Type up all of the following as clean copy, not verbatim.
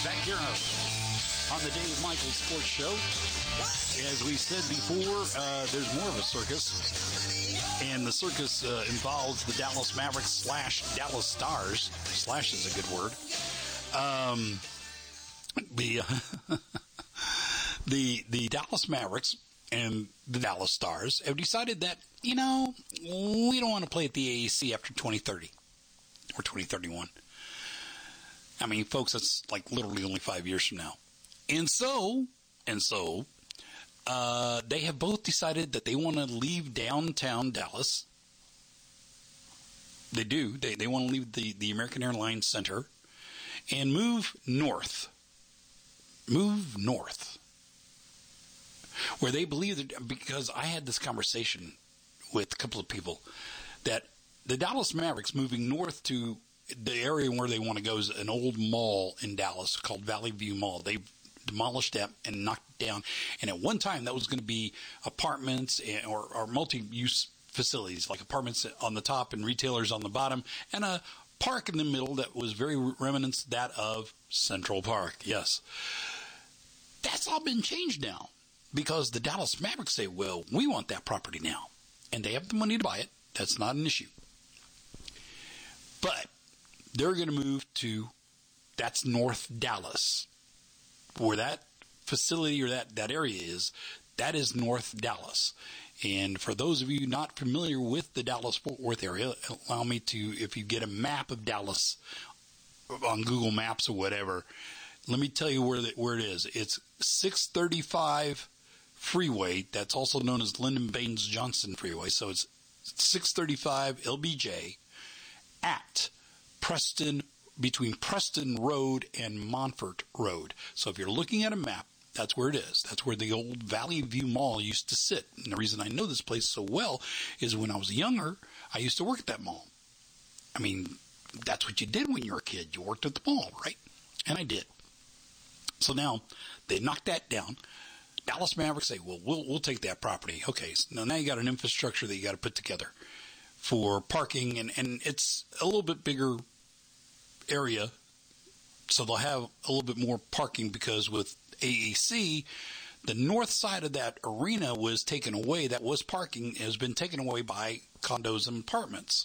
back here on the Dave Michaels Sports Show. As we said before, there's more of a circus, and the circus involves the Dallas Mavericks / Dallas Stars. Slash is a good word. The Dallas Mavericks and the Dallas Stars have decided that, we don't want to play at the AAC after 2030 or 2031. I mean, folks, that's like literally only 5 years from now. And so, they have both decided that they want to leave downtown Dallas. They do. They want to leave the American Airlines Center and move north. Where they believe that, because I had this conversation with a couple of people, that the Dallas Mavericks moving north to the area where they want to go is an old mall in Dallas called Valley View Mall. They've demolished that and knocked it down. And at one time, that was going to be apartments or multi-use facilities, like apartments on the top and retailers on the bottom, and a park in the middle that was very reminiscent that of Central Park. Yes. That's all been changed now because the Dallas Mavericks say, well, we want that property now. And they have the money to buy it. That's not an issue. But they're going to move to, that's North Dallas. Where that facility or that area is, that is North Dallas. And for those of you not familiar with the Dallas-Fort Worth area, allow me to, if you get a map of Dallas on Google Maps or whatever, let me tell you where it is. It's 635 Freeway. That's also known as Lyndon Baines Johnson Freeway. So it's 635 LBJ at Preston, between Preston Road and Montfort Road. So if you're looking at a map, that's where it is. That's where the old Valley View Mall used to sit. And the reason I know this place so well is when I was younger, I used to work at that mall. I mean, that's what you did when you were a kid. You worked at the mall, right? And I did. So now they knocked that down. Dallas Mavericks say, well, we'll take that property. Okay, so now you got an infrastructure that you got to put together for parking, and it's a little bit bigger area, so they'll have a little bit more parking because with AAC, the north side of that arena was taken away. That was parking, has been taken away by condos and apartments.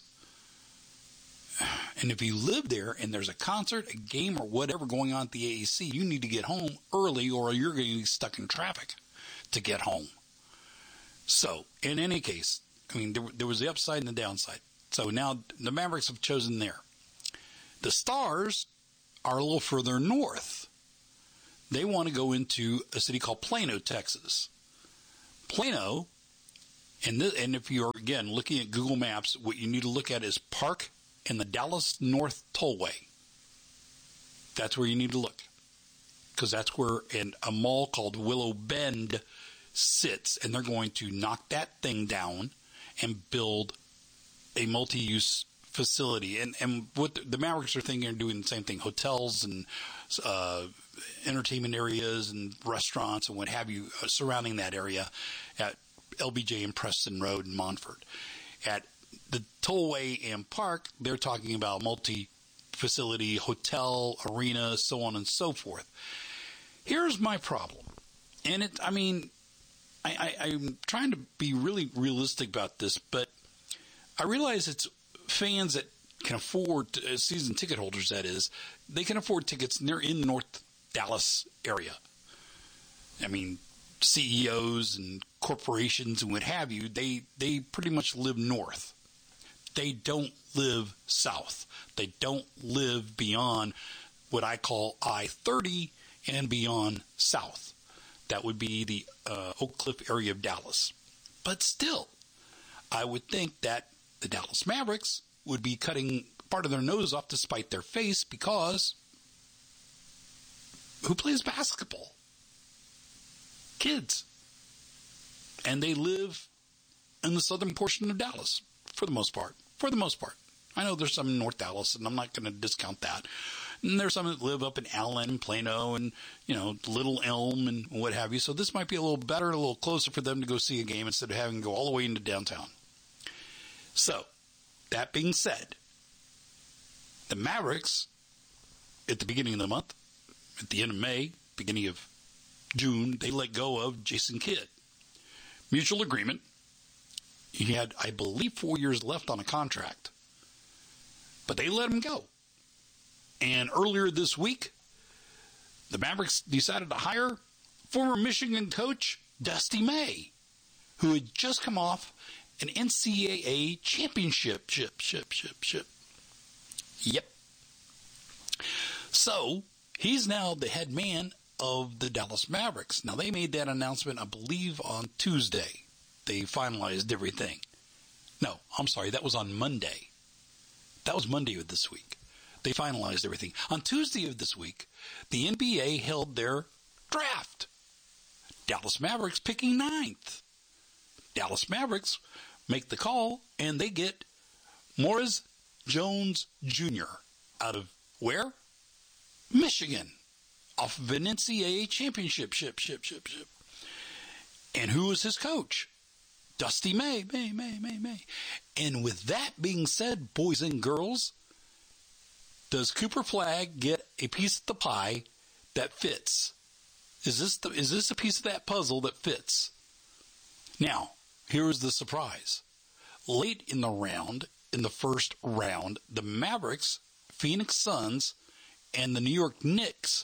And if you live there and there's a concert, a game, or whatever going on at the AAC, you need to get home early or you're going to be stuck in traffic to get home. So, in any case, I mean, there was the upside and the downside. So now the Mavericks have chosen there. The Stars are a little further north. They want to go into a city called Plano, Texas. Plano, and if you're, again, looking at Google Maps, what you need to look at is Park and the Dallas North Tollway. That's where you need to look. Because that's where a mall called Willow Bend sits, and they're going to knock that thing down and build a multi-use facility. And what the Mavericks are thinking of doing the same thing, hotels and entertainment areas and restaurants and what have you surrounding that area at LBJ and Preston Road and Montfort. At the Tollway and Park, they're talking about multi-facility, hotel, arena, so on and so forth. Here's my problem. And I'm trying to be really realistic about this, but I realize it's fans that can afford, season ticket holders that is, they can afford tickets and they're in the North Dallas area. I mean, CEOs and corporations and what have you, they pretty much live north. They don't live south. They don't live beyond what I call I-30 and beyond south. That would be the Oak Cliff area of Dallas. But still, I would think that the Dallas Mavericks would be cutting part of their nose off to spite their face because who plays basketball? Kids. And they live in the southern portion of Dallas for the most part. For the most part. I know there's some in North Dallas, and I'm not going to discount that. And there's some that live up in Allen and Plano and, Little Elm and what have you. So this might be a little better, a little closer for them to go see a game instead of having to go all the way into downtown. So, that being said, the Mavericks, at the beginning of the month, at the end of May, beginning of June, they let go of Jason Kidd. Mutual agreement. He had, I believe, 4 years left on a contract. But they let him go. And earlier this week, the Mavericks decided to hire former Michigan coach Dusty May, who had just come off an NCAA championship. Yep. So, he's now the head man of the Dallas Mavericks. Now, they made that announcement, I believe, on Tuesday. They finalized everything. No, I'm sorry, that was on Monday. That was Monday of this week. They finalized everything. On Tuesday of this week, the NBA held their draft. Dallas Mavericks picking 9th. Dallas Mavericks make the call, and they get Morris Jones Jr. out of where? Michigan. Off of an NCAA championship. And who is his coach? Dusty May. And with that being said, boys and girls, does Cooper Flagg get a piece of the pie that fits? Is this a piece of that puzzle that fits? Now, here is the surprise. Late in the first round, the Mavericks, Phoenix Suns, and the New York Knicks,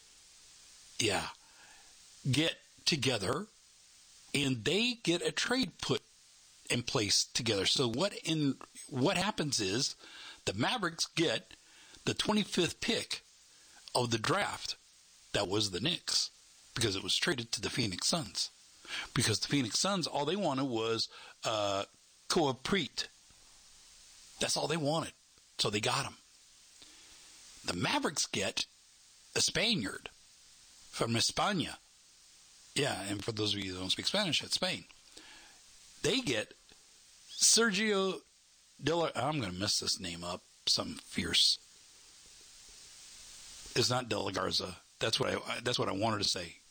get together, and they get a trade put in place together. So what happens is the Mavericks get the 25th pick of the draft. That was the Knicks, because it was traded to the Phoenix Suns. Because the Phoenix Suns, all they wanted was Koa Preet. That's all they wanted. So they got him. The Mavericks get a Spaniard from España. Yeah, and for those of you who don't speak Spanish, it's Spain. They get Sergio I'm going to mess this name up. Something fierce. It's not De La Garza. That's what I wanted to say.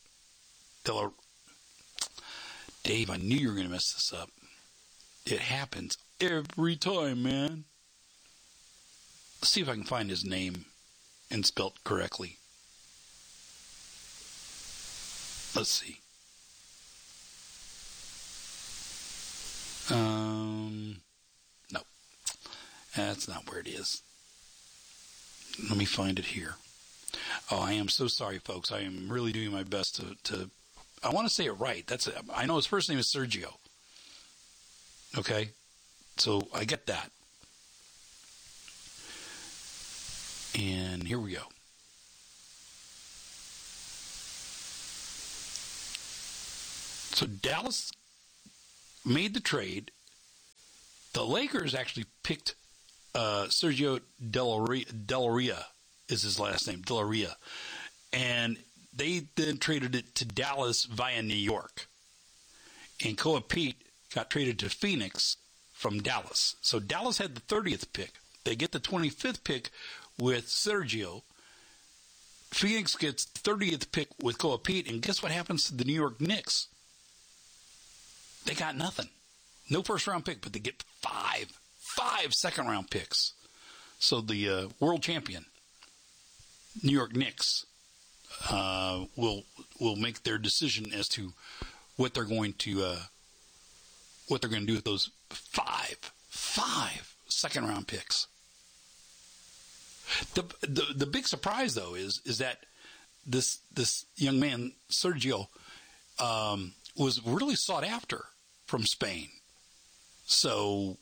Dave, I knew you were going to mess this up. It happens every time, man. Let's see if I can find his name and spell it correctly. Let's see. No. That's not where it is. Let me find it here. Oh, I am so sorry, folks. I am really doing my best to I want to say it right. I know his first name is Sergio. Okay? So I get that. And here we go. So Dallas made the trade. The Lakers actually picked Sergio Delaria is his last name, Delaria. And they then traded it to Dallas via New York. And Koa Pete got traded to Phoenix from Dallas. So Dallas had the 30th pick. They get the 25th pick with Sergio. Phoenix gets the 30th pick with Koa Pete. And guess what happens to the New York Knicks? They got nothing. No first-round pick, but they get five second-round picks. So the world champion, New York Knicks, will make their decision as to what they're going to do with those five second-round picks. The big surprise though is that this young man Sergio was really sought after from Spain. So,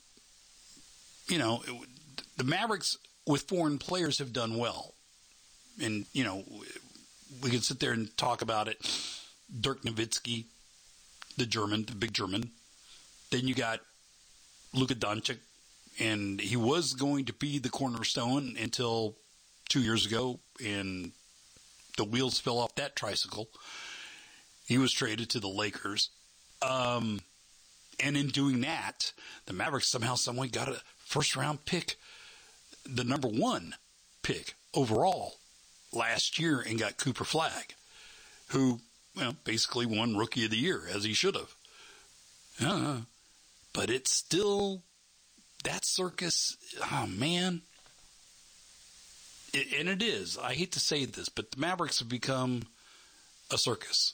the Mavericks with foreign players have done well. And, we can sit there and talk about it. Dirk Nowitzki, the big German. Then you got Luka Doncic, and he was going to be the cornerstone until 2 years ago, and the wheels fell off that tricycle. He was traded to the Lakers. And in doing that, the Mavericks somehow, someway got a first-round pick, the number 1 pick overall last year, and got Cooper Flagg, who, basically won Rookie of the Year, as he should have. But it's still, that circus, oh man, and it is. I hate to say this, but the Mavericks have become a circus.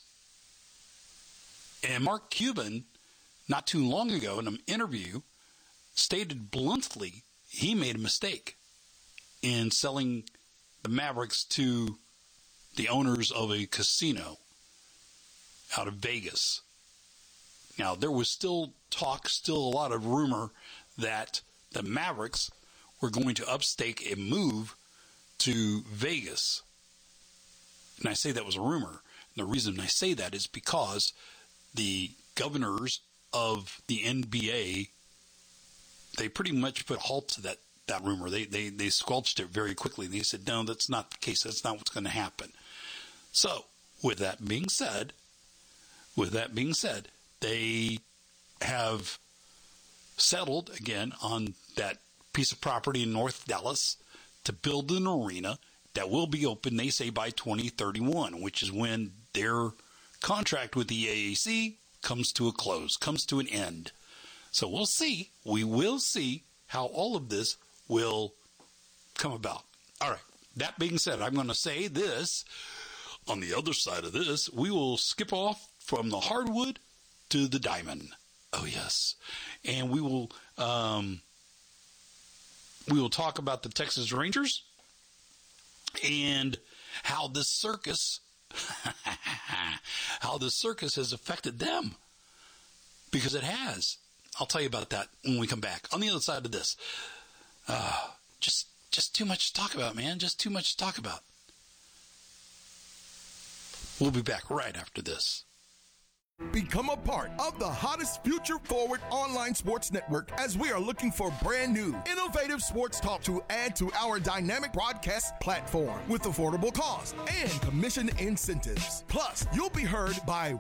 And Mark Cuban, not too long ago in an interview, stated bluntly he made a mistake in selling the Mavericks to the owners of a casino out of Vegas. Now, there was still talk, still a lot of rumor that the Mavericks were going to upstake a move to Vegas. And I say that was a rumor. And the reason I say that is because the governors of the NBA, they pretty much put a halt to that rumor. They squelched it very quickly. They said, no, that's not the case. That's not what's going to happen. So, with that being said, they have settled again on that piece of property in North Dallas to build an arena that will be open, they say, by 2031, which is when their contract with the AAC comes to a close, comes to an end. So we'll see. We will see how all of this will come about. All right. That being said, I'm going to say this. On the other side of this, we will skip off from the hardwood to the diamond. Oh, yes. And we will talk about the Texas Rangers and how this circus has affected them, because it has. I'll tell you about that when we come back. On the other side of this, just too much to talk about, man. Just too much to talk about. We'll be back right after this. Become a part of the hottest future forward online sports network, as we are looking for brand new, innovative sports talk to add to our dynamic broadcast platform with affordable costs and commission incentives. Plus, you'll be heard by